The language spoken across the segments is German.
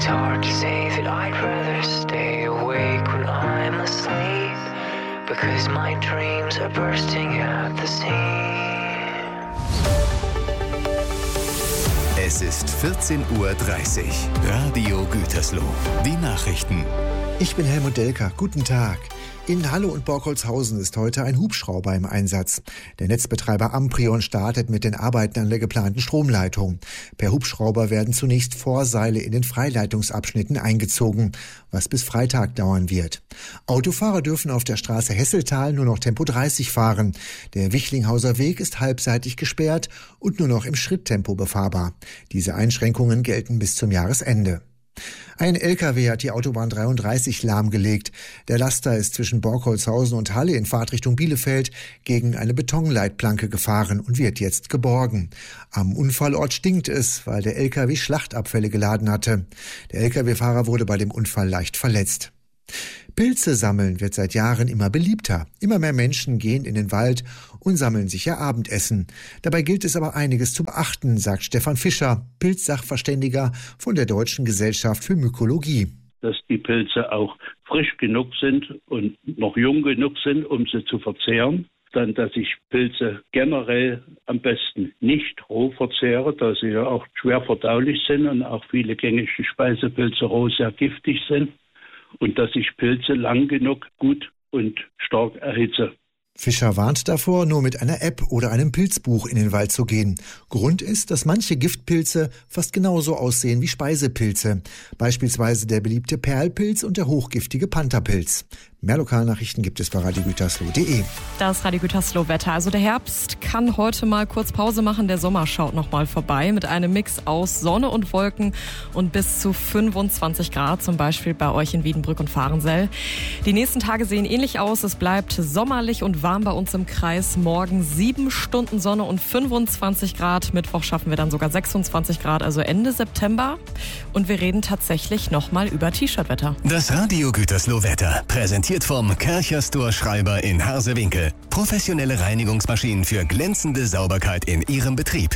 It's hard to say that I'd rather stay awake when I'm asleep, because my dreams are bursting at the seams. Es ist 14:30 Uhr. Radio Gütersloh. Die Nachrichten. Ich bin Helmut Delker. Guten Tag. In Halle und Borkholzhausen ist heute ein Hubschrauber im Einsatz. Der Netzbetreiber Amprion startet mit den Arbeiten an der geplanten Stromleitung. Per Hubschrauber werden zunächst Vorseile in den Freileitungsabschnitten eingezogen, was bis Freitag dauern wird. Autofahrer dürfen auf der Straße Hesseltal nur noch Tempo 30 fahren. Der Wichlinghauser Weg ist halbseitig gesperrt und nur noch im Schritttempo befahrbar. Diese Einschränkungen gelten bis zum Jahresende. Ein LKW hat die Autobahn 33 lahmgelegt. Der Laster ist zwischen Borkholzhausen und Halle in Fahrtrichtung Bielefeld gegen eine Betonleitplanke gefahren und wird jetzt geborgen. Am Unfallort stinkt es, weil der LKW Schlachtabfälle geladen hatte. Der LKW-Fahrer wurde bei dem Unfall leicht verletzt. Pilze sammeln wird seit Jahren immer beliebter. Immer mehr Menschen gehen in den Wald und sammeln sich ihr Abendessen. Dabei gilt es aber einiges zu beachten, sagt Stefan Fischer, Pilzsachverständiger von der Deutschen Gesellschaft für Mykologie. Dass die Pilze auch frisch genug sind und noch jung genug sind, um sie zu verzehren. Dann, dass ich Pilze generell am besten nicht roh verzehre, da sie ja auch schwer verdaulich sind und auch viele gängige Speisepilze roh sehr giftig sind. Und dass ich Pilze lang genug gut und stark erhitze. Fischer warnt davor, nur mit einer App oder einem Pilzbuch in den Wald zu gehen. Grund ist, dass manche Giftpilze fast genauso aussehen wie Speisepilze. Beispielsweise der beliebte Perlpilz und der hochgiftige Pantherpilz. Mehr Lokalnachrichten gibt es bei radiogütersloh.de. Das Radio Gütersloh-Wetter. Also der Herbst kann heute mal kurz Pause machen. Der Sommer schaut noch mal vorbei mit einem Mix aus Sonne und Wolken und bis zu 25 Grad, zum Beispiel bei euch in Wiedenbrück und Fahrensell. Die nächsten Tage sehen ähnlich aus. Es bleibt sommerlich und warm bei uns im Kreis. Morgen 7 Stunden Sonne und 25 Grad. Mittwoch schaffen wir dann sogar 26 Grad, also Ende September. Und wir reden tatsächlich noch mal über T-Shirt-Wetter. Das Radio Gütersloh-Wetter präsentiert vom Kärcher Store Schreiber in Harsewinkel. Professionelle Reinigungsmaschinen für glänzende Sauberkeit in Ihrem Betrieb.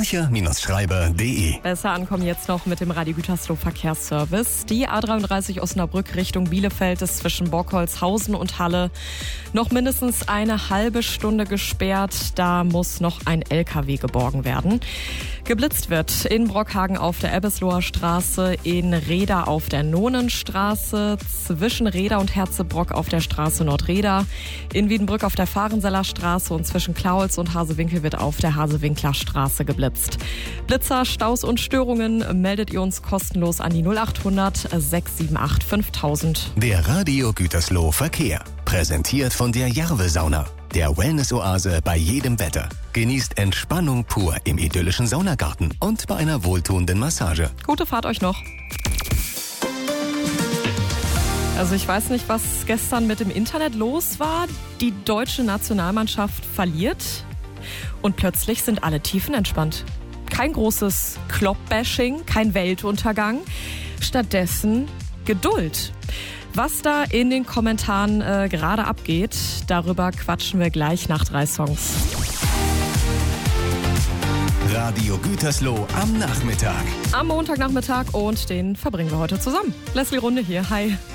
Kärcher-Schreiber.de. Besser ankommen jetzt noch mit dem Radio Gütersloh Verkehrsservice. Die A33 Osnabrück Richtung Bielefeld ist zwischen Borkholzhausen und Halle noch mindestens eine halbe Stunde gesperrt. Da muss noch ein LKW geborgen werden. Geblitzt wird in Brockhagen auf der Ebbesloher Straße, in Reda auf der Nonenstraße, zwischen Reda und Herzebrock auf der Straße Nordreda, in Wiedenbrück auf der Fahrenseller Straße und zwischen Klauls und Hasewinkel wird auf der Hasewinkler Straße geblitzt. Blitzer, Staus und Störungen meldet ihr uns kostenlos an die 0800 678 5000. Der Radio Gütersloh Verkehr. Präsentiert von der Jarve-Sauna. Der Wellness-Oase bei jedem Wetter. Genießt Entspannung pur im idyllischen Saunagarten und bei einer wohltuenden Massage. Gute Fahrt euch noch. Also ich weiß nicht, was gestern mit dem Internet los war. Die deutsche Nationalmannschaft verliert und plötzlich sind alle tiefenentspannt. Kein großes Klopp-Bashing, kein Weltuntergang. Stattdessen Geduld. Was da in den Kommentaren gerade abgeht, darüber quatschen wir gleich nach 3 Songs. Radio Gütersloh am Nachmittag. Am Montagnachmittag und den verbringen wir heute zusammen. Leslie Runde hier, hi.